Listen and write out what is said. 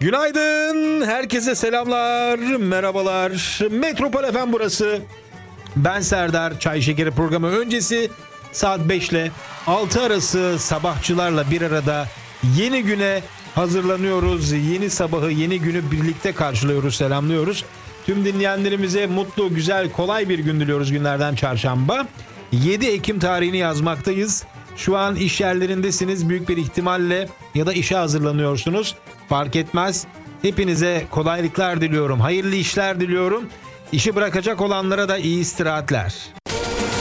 Günaydın, herkese selamlar, merhabalar. Metropol FM burası. Ben Serdar, Çay Şekeri programı öncesi saat 5 ile 6 arası sabahçılarla bir arada yeni güne hazırlanıyoruz. Yeni sabahı, yeni günü birlikte karşılıyoruz, selamlıyoruz. Tüm dinleyenlerimize mutlu, güzel, kolay bir gün diliyoruz günlerden çarşamba. 7 Ekim tarihini yazmaktayız. Şu an iş yerlerindesiniz büyük bir ihtimalle ya da işe hazırlanıyorsunuz. Fark etmez. Hepinize kolaylıklar diliyorum. Hayırlı işler diliyorum. İşi bırakacak olanlara da iyi istirahatler.